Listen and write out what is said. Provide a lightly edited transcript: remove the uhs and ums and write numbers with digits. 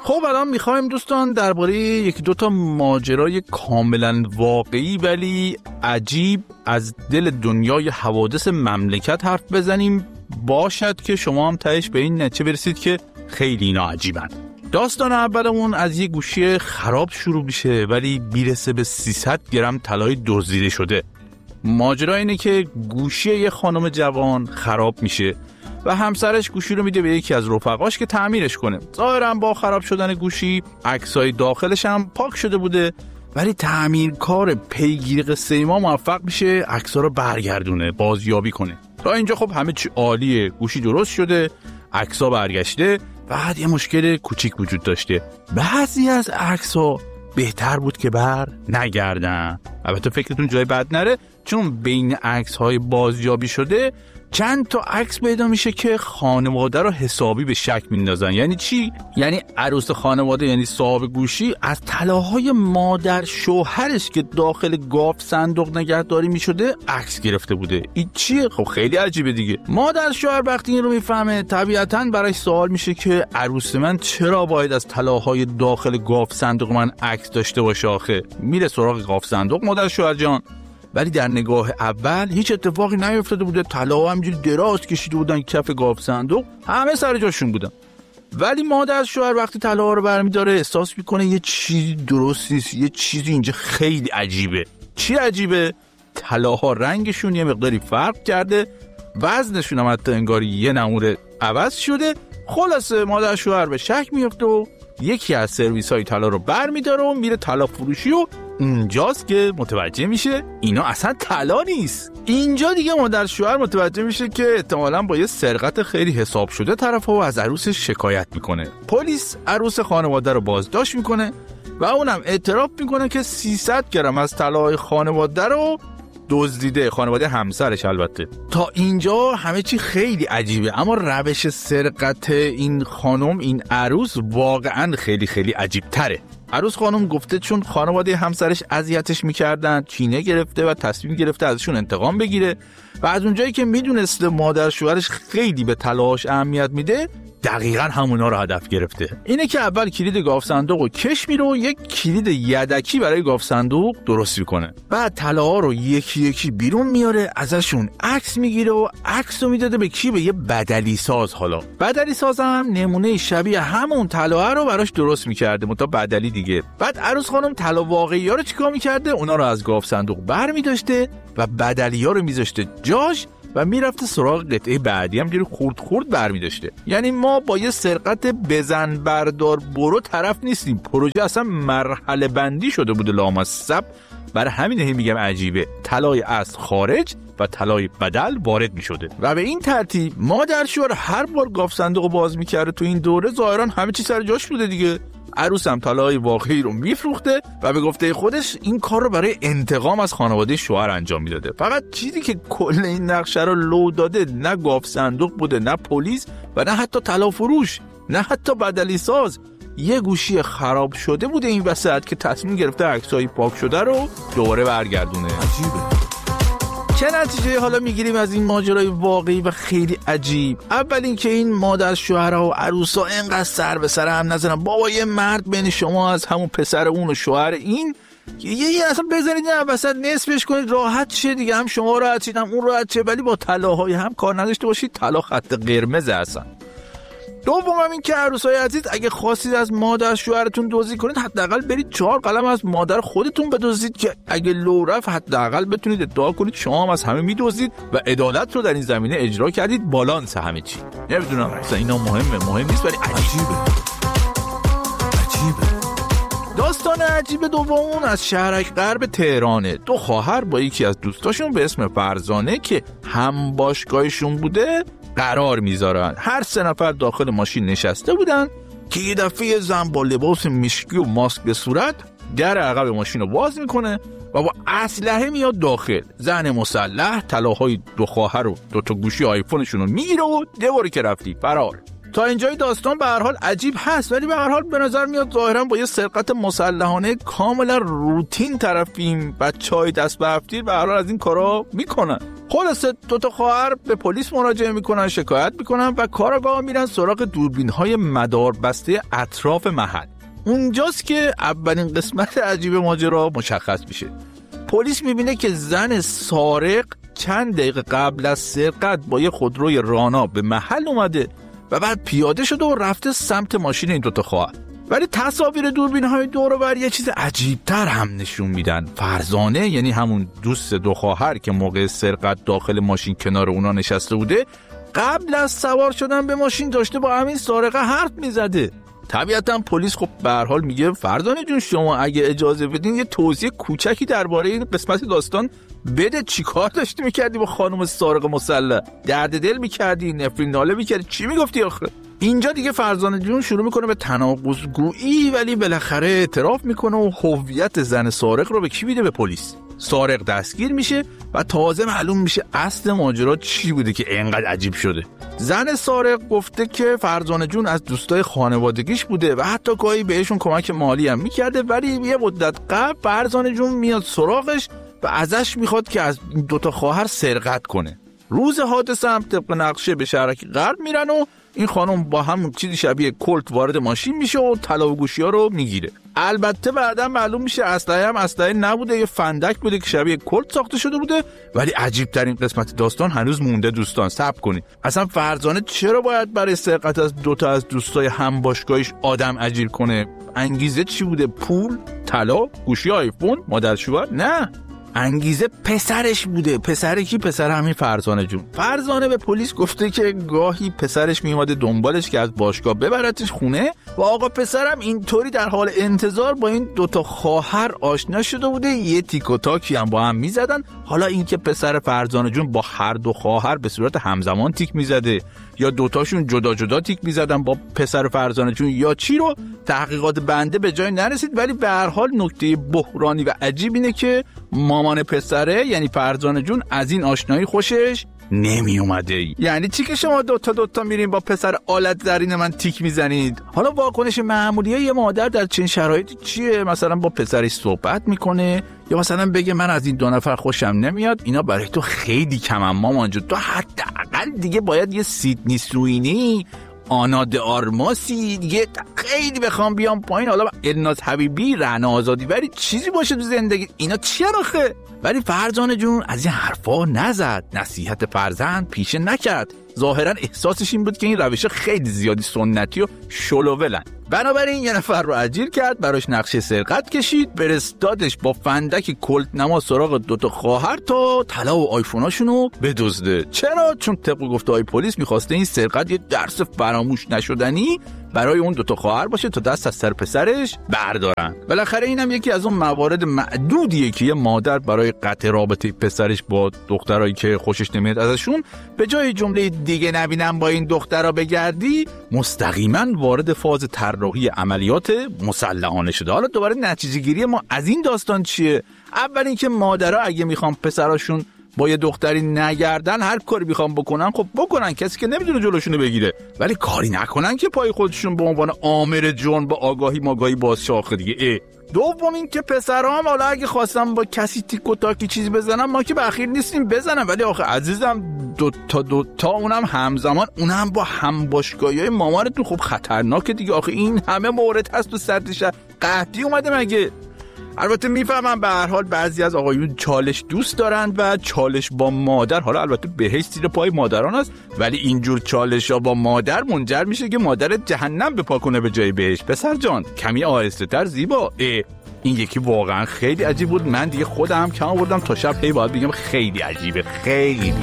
خب الان میخوایم دوستان درباره یکی دوتا ماجرای کاملا واقعی ولی عجیب از دل دنیای حوادث مملکت حرف بزنیم، باشد که شما هم تهش به این نتیجه برسید که خیلی اینا عجیبن. داستان اولمون از یه گوشی خراب شروع میشه ولی میرسه به 300 گرم طلای دزدیده شده. ماجرا اینه که گوشی یه خانم جوان خراب میشه و همسرش گوشی رو میده به یکی از رفقاش که تعمیرش کنه. ظاهرا با خراب شدن گوشی عکسای داخلش هم پاک شده بوده، ولی تعمیرکار پیگیر قصه ما موفق میشه عکس‌ها رو برگردونه، بازیابی کنه. تا اینجا خب همه چی عالیه، گوشی درست شده، عکس‌ها برگشته. بعد یه مشکل کوچیک وجود داشته، بعضی از عکس‌ها بهتر بود که بر نگردن. البته فکرتون جای بد نره، چون بین عکس‌های بازیابی شده چند تا عکس پیدا میشه که خانواده رو حسابی به شک میندازن. یعنی چی؟ یعنی عروس خانواده، یعنی صاحب گوشی، از طلاهای مادر شوهرش که داخل گاف صندوق نگهداری میشده عکس گرفته بوده. این چیه؟ خب خیلی عجیبه دیگه. مادر شوهر وقتی این رو میفهمه طبیعتاً براش سوال میشه که عروس من چرا باید از طلاهای داخل گاف صندوق من عکس داشته باشه آخه؟ میره سراغ گاف صندوق مادر شوهر جان، ولی در نگاه اول هیچ اتفاقی نیفتاده بوده. طلاها همینجوری دراز کشیده بودن کف گاف صندوق، همه سر جاشون بودن. ولی مادر شوهر وقتی طلاها رو برمی‌داره احساس میکنه یه چیزی درست نیست، یه چیزی اینجا خیلی عجیبه. چی عجیبه؟ طلاها رنگشون یه مقداری فرق کرده، وزنشون هم حتی انگاری یه نموره عوض شده. خلاصه مادر شوهر به شک میفته و یکی از سرویس‌های طلا رو برمی‌داره و میره طلا فروشی و اینجاست که متوجه میشه اینا اصلا طلا نیست. اینجا دیگه مادر شوهر متوجه میشه که احتمالاً با یه سرقت خیلی حساب شده طرفه و از عروسش شکایت میکنه. پلیس عروس خانواده رو بازداشت میکنه و اونم اعتراف میکنه که 300 گرم از طلای خانواده رو دزدیده، خانواده همسرش البته. تا اینجا همه چی خیلی عجیبه، اما روش سرقت این خانم، این عروس، واقعا خیلی خیلی عجیب تره. عروس خانم گفته چون خانواده همسرش اذیتش میکردن کینه گرفته و تصمیم گرفته ازشون انتقام بگیره و از اونجایی که میدونسته مادر شوهرش خیلی به طلاهاش اهمیت میده دقیقاً همونا رو هدف گرفته. اینه که اول کلید گاف صندوق رو کش میره و یک کلید یدکی برای گاف صندوق درست میکنه. بعد طلاها رو یکی یکی بیرون میاره، ازشون عکس میگیره و عکس رو میداده به کی؟ به یه بدلی ساز. حالا بدلی ساز هم نمونه شبیه همون طلاها رو براش درست میکرده، متا بدلی دیگه. بعد عروس خانم طلا واقعی ها رو چیکار میکرده؟ اونا رو از گاف صندوق برمی‌داشته و بدلی ها رو میذاشته جاش و میرفته سراغ قطعه بعدی، هم جوری خورد خورد برمی‌داشته. یعنی ما با یه سرقت بزن بردار برو طرف نیستیم، پروژه اصلا مرحله بندی شده بوده لامصب. برای همین میگم عجیبه، طلای اصل خارج و طلای بدل وارد میشده و به این ترتیب مادر شوهر هر بار گاف صندوق باز میکرده تو این دوره ظاهرا همه چی سر جاش بوده دیگه. عروس هم طلای واقعی رو میفروخته و به گفته خودش این کار رو برای انتقام از خانواده شوهر انجام میداده. فقط چیزی که کل این نقشه رو لو داده نه گاف صندوق بوده، نه پلیس و نه حتی طلا فروش، نه حتی بدلی ساز. یه گوشی خراب شده بوده این وسط که تصمیم گرفته عکسای پاک شده رو دوباره برگردونه. عجیبه. چه نتیجه حالا میگیریم از این ماجرای واقعی و خیلی عجیب؟ اول این که این مادر شوهرها و عروسا اینقدر سر به سر هم نزنن. بابا یه مرد بین شما از همون پسر اون و شوهر این یه اصلا بذارید این وسط نصفش کنید راحت شه دیگه، هم شما راحت شید هم اون راحت شه، ولی با طلاهای هم کار نداشته باشید. طلا خط قرمز اصلا. دوم این که عروسای عزیز اگه خواستید از مادر شوهرتون دزدی کنید حداقل برید 4 قلم از مادر خودتون بدزدید که اگه لو رفت حداقل بتونید ادعا کنید شما هم از همه میدزدید و عدالت رو در این زمینه اجرا کردید، بالانس همه چی. نمیدونم اصلا اینا مهم نیست ولی عجیبه. داستان عجیب دومون از شهرک غرب تهرانه. 2 خواهر با یکی از دوستاشون به اسم فرزانه که هم باشگاهشون بوده قرار میذارن. هر 3 نفر داخل ماشین نشسته بودن که یه دفعه زن با لباس مشکی و ماسک به صورت در عقب ماشین رو باز میکنه و با اسلحه میاد داخل. زن مسلح طلاهای 2 خواهر و 2 تا گوشی آیفونشون رو میگیره و دوباره که رفتی فرار. تا اینجای داستان به هر حال عجیب هست، ولی به هر حال به نظر میاد ظاهرا با یه سرقت مسلحانه کاملا روتین طرفیم. بچهای دست به هفتیر به هر حال از این کارا میکنن. خلاصه دوتا خواهر به پلیس مراجعه میکنن، شکایت میکنن و کارآگاه میرن سراغ دوربین‌های مداربسته اطراف محل. اونجاست که اولین قسمت عجیب ماجرا مشخص میشه. پلیس میبینه که زن سارق چند دقیقه قبل از سرقت با یه خودروی رانا به محل اومده و بعد پیاده شده و رفته سمت ماشین این دوتا خواهر. ولی تصاویر دوربین‌های دور و بر یه چیز عجیب‌تر هم نشون میدن. فرزانه، یعنی همون دوست دو خواهر که موقع سرقت داخل ماشین کنار اونا نشسته بوده، قبل از سوار شدن به ماشین داشته با همین سارقه حرف میزده. طبیعتا پلیس خب به هر حال میگه فرزانه جون شما اگه اجازه بدین یه توضیح کوچکی درباره این قسمت داستان بده. چیکار داشتی میکردی با خانم سارق مسلح؟ درد دل میکردی؟ نفرین ناله میکردی؟ چی میگفتی آخه؟ اینجا دیگه فرزانه جون شروع میکنه به تناقض گویی، ولی بالاخره اعتراف میکنه و هویت زن سارق رو به کی میده؟ به پلیس. سارق دستگیر میشه و تازه معلوم میشه اصل ماجرا چی بوده که اینقدر عجیب شده. زن سارق گفته که فرزانه جون از دوستای خانوادگیش بوده و حتی گاهی بهشون کمک مالی هم میکرده، ولی یه مدت قبل فرزانه جون میاد سراغش و ازش میخواد که از دوتا خواهر سرقت کنه. روز حادثه هم طبق نقشه به شهرک غرب میرن و این خانم با همون چیزی شبیه کلت وارد ماشین میشه و طلا و گوشی‌ها رو میگیره. البته بعدا معلوم میشه اسلحه هم اسلحه نبوده، یه فندک بوده که شبیه کلت ساخته شده بوده. ولی عجیب ترین قسمت داستان هنوز مونده دوستان، صبر کنید. اصلا فرزانه چرا باید برای سرقت از دوتا از دوستای هم باشگاهیش آدم اجیر کنه؟ انگیزه چی بوده؟ پول؟ طلا؟ گوشی آیفون؟ مادر شوهر؟ نه، انگیزه پسرش بوده. پسر کی؟ پسر همین فرزانه جون. فرزانه به پلیس گفته که گاهی پسرش میومده دنبالش که از باشگاه ببرتش خونه و آقا پسرم اینطوری در حال انتظار با این دوتا خواهر آشنا شده بوده، یه تیک و تاکی هم با هم میزدن. حالا این که پسر فرزانه جون با هر دو خواهر به صورت همزمان تیک میزده یا دوتاشون جدا جدا تیک میزدن با پسر فرزانه جون یا چی رو تحقیقات بنده به جای نرسید. ولی به هر حال نکته بحرانی و عجیب اینه که مامان پسره یعنی فرزانه جون از این آشنایی خوشش نمی اومده. یعنی چی که شما دوتا میرین با پسر آلت زرین من تیک میزنید؟ حالا واکنش معمولیه یه مادر در چنین شرایطی چیه؟ مثلا با پسرش صحبت میکنه یا مثلا بگه من از این دو نفر خوشم نمیاد، اینا برای تو خیلی کمن مامان جون، تو حداقل دیگه باید یه سیدنی سوینی، آنا د آرماسی دیگه خیلی بخوام بیام پایین، حالا الناز حبیبی، رعنا آزادی، ولی چیزی باشه تو زندگی. اینا چیه آخه؟ ولی فرزانه جون از این حرفا نزد، نصیحت فرزند پیشه نکرد. ظاهرا احساسش این بود که این روش خیلی زیادی سنتی و شلوولن. بنابراین یه نفر رو اجیر کرد، براش نقشه سرقت کشید، فرستادش با فندک کلت نما سراغ دوتا خواهر تا طلا و آیفوناشونو بدزده. چرا؟ چون طبق گفته‌های پلیس می‌خواسته این سرقت یه درس فراموش نشدنی برای اون دوتا خواهر باشه تا دست از سر پسرش بردارن. بالاخره اینم یکی از اون موارد معدودیه که یه مادر برای قطع رابطه پسرش با دخترایی که خوشش نمیاد ازشون به جای جمله دیگه نبینم با این دخترا بگردی، مستقیما وارد فاز طراحی عملیات مسلحانه شده. حالا دوباره نتیجه گیری ما از این داستان چیه؟ اول اینکه مادرها اگه میخوان پسراشون با یه دختری نگردن، هر کاری میخوان بکنن خب بکنن، کسی که نمیدونه جلوشونو بگیره، ولی کاری نکنن که پای خودشون به عنوان آمر جون با آگاهی ماگاهی باز شاخه دیگه. دوم این که پسرام حالا اگه خواستم با کسی تیک و تاکی چیزی بزنم، ما که بخیر نیستیم بزنم، ولی آخه عزیزم دوتا اونم همزمان، اونم با هم باشگاهیای مامانتون، خب خطرناکه دیگه. آخه این همه مورد هست تو سطح شهر، قحطی اومده مگه؟ البته میفهمم به هر حال بعضی از آقایون چالش دوست دارند و چالش با مادر، حالا البته بهش زیر پای مادران است، ولی اینجور چالش ها با مادر منجر میشه که مادر جهنم بپا کنه به جای بهش. پسر جان کمی آهسته تر زیبا. این یکی واقعا خیلی عجیب بود. من دیگه خودم کم آوردم تا شب هی باید بگم خیلی عجیبه، خیلی.